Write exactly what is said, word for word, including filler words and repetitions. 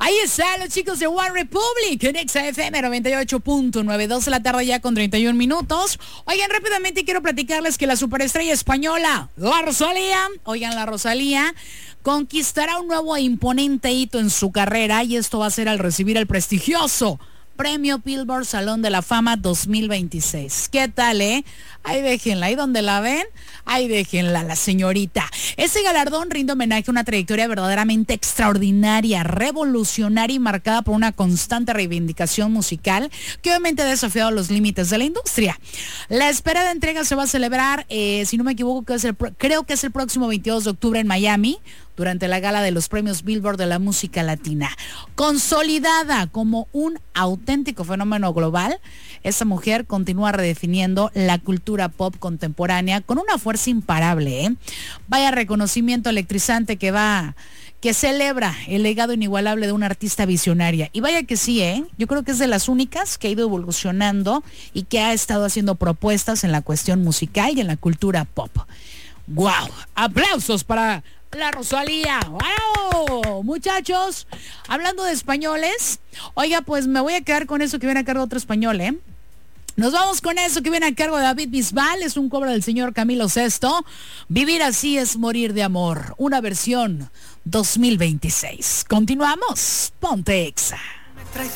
Ahí están los chicos de One Republic en Exa F M noventa y ocho punto nueve, dos de la tarde ya con treinta y un minutos. Oigan, rápidamente quiero platicarles que la superestrella española, la Rosalía, oigan, la Rosalía conquistará un nuevo e imponente hito en su carrera, y esto va a ser al recibir el prestigioso Premio Billboard Salón de la Fama dos mil veintiséis. ¿Qué tal, eh? Ahí déjenla, ahí donde la ven, ahí déjenla, la señorita. Este galardón rinde homenaje a una trayectoria verdaderamente extraordinaria, revolucionaria y marcada por una constante reivindicación musical que obviamente ha desafiado los límites de la industria. La esperada entrega se va a celebrar, eh, si no me equivoco, que es el, creo que es el próximo veintidós de octubre en Miami, durante la gala de los premios Billboard de la música latina. Consolidada como un auténtico fenómeno global, esta mujer continúa redefiniendo la cultura pop contemporánea con una fuerza imparable, ¿eh? Vaya reconocimiento electrizante que va, que celebra el legado inigualable de una artista visionaria. Y vaya que sí, ¿eh? Yo creo que es de las únicas que ha ido evolucionando y que ha estado haciendo propuestas en la cuestión musical y en la cultura pop. ¡Wow! ¡Aplausos para la Rosalía! ¡Wow! Muchachos, hablando de españoles, oiga, pues me voy a quedar con eso que viene a cargo de otro español, ¿eh? Nos vamos con eso que viene a cargo de David Bisbal, es un cover del señor Camilo Sesto. Vivir así es morir de amor, una versión dos mil veintiséis. Continuamos, ponte Exa.